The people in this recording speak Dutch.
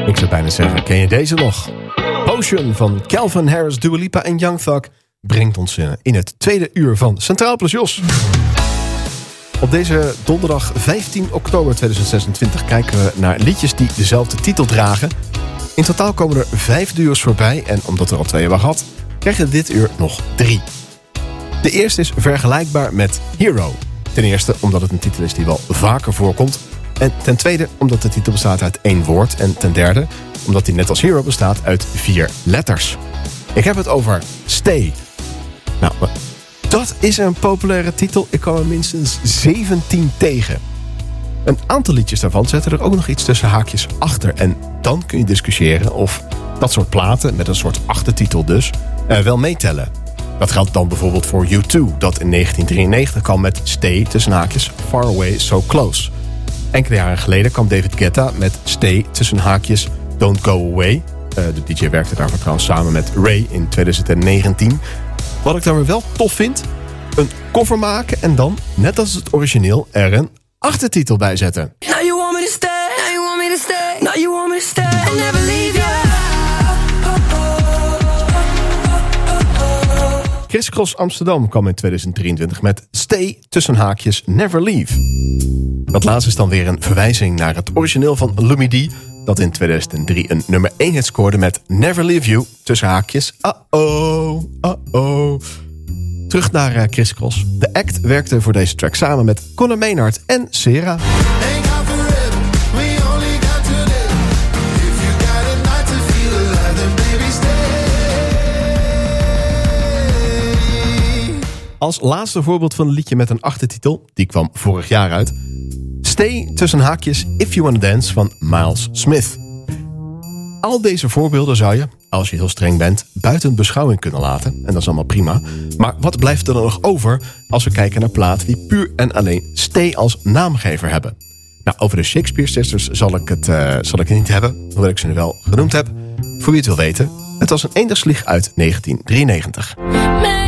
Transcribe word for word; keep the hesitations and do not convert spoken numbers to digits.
Ik zou bijna zeggen, ken je deze nog? Potion van Calvin Harris, Dua Lipa en Young Thug brengt ons in het tweede uur van Centraal Plus Jos. Op deze donderdag vijftien oktober tweeduizend zesentwintig kijken we naar liedjes die dezelfde titel dragen. In totaal komen er vijf duo's voorbij en omdat er al twee hebben gehad, krijg je dit uur nog drie. De eerste is vergelijkbaar met Hero. Ten eerste omdat het een titel is die wel vaker voorkomt. En ten tweede omdat de titel bestaat uit één woord. En ten derde omdat die net als Hero bestaat uit vier letters. Ik heb het over Stay. Nou, dat is een populaire titel. Ik kwam er minstens zeventien tegen. Een aantal liedjes daarvan zetten er ook nog iets tussen haakjes achter. En dan kun je discussiëren of dat soort platen, met een soort achtertitel dus, eh, wel meetellen. Dat geldt dan bijvoorbeeld voor U twee, dat in negentien drieënnegentig kwam met Stay tussen haakjes Far Away So Close. Enkele jaren geleden kwam David Guetta met Stay tussen haakjes Don't Go Away. Uh, de D J werkte daarvoor trouwens samen met Ray in twintig negentien. Wat ik dan weer wel tof vind, een cover maken en dan, net als het origineel, er een achtertitel bij zetten. Now you want me to stay, now you want me to stay, now you want me to stay, I'll never leave you. Criss Cross Amsterdam kwam in tweeduizend drieëntwintig met Stay tussen haakjes Never Leave. Dat laatste is dan weer een verwijzing naar het origineel van Lumidee, dat in tweeduizend drie een nummer één hit scoorde met Never Leave You tussen haakjes uh-oh, uh-oh. Terug naar uh, Criss Cross. De act werkte voor deze track samen met Conor Maynard en Sera. Als laatste voorbeeld van een liedje met een achtertitel, die kwam vorig jaar uit, Stay tussen haakjes If You Wanna Dance van Miles Smith. Al deze voorbeelden zou je, als je heel streng bent, buiten beschouwing kunnen laten. En dat is allemaal prima. Maar wat blijft er dan nog over als we kijken naar platen die puur en alleen Stay als naamgever hebben? Nou, over de Shakespeare Sisters zal ik het, uh, zal ik het niet hebben, hoewel ik ze nu wel genoemd heb. Voor wie het wil weten, het was een eendagsvlieg uit negentien drieënnegentig.